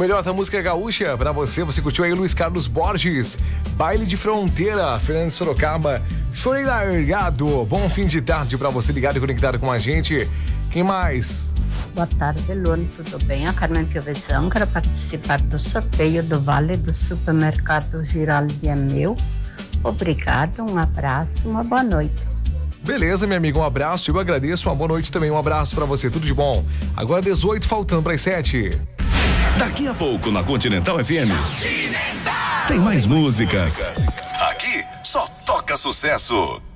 melhor da música gaúcha pra você. Você curtiu aí Luiz Carlos Borges, Baile de Fronteira, Fernando Sorocaba, Chorei Largado. Bom fim de tarde pra você ligado e conectado com a gente. Quem mais? Boa tarde, Luane, tudo bem? A Carmen Piovesan, quero participar do sorteio do Vale do Supermercado Giraldi é meu. Obrigada, um abraço, uma boa noite. Beleza, minha amiga, um abraço, eu agradeço, uma boa noite também, um abraço pra você, tudo de bom. Agora 18, faltando pras 7. Daqui a pouco na Continental FM tem mais músicas. Aqui só toca sucesso.